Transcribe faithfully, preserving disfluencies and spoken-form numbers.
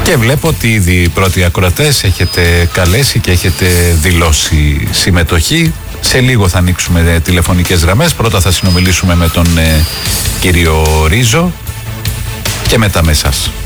Και βλέπω ότι ήδη οι πρώτοι ακροατές έχετε καλέσει και έχετε δηλώσει συμμετοχή. Σε λίγο θα ανοίξουμε τηλεφωνικές γραμμές. Πρώτα θα συνομιλήσουμε με τον ε, κύριο Ρίζο και μετά με εσάς.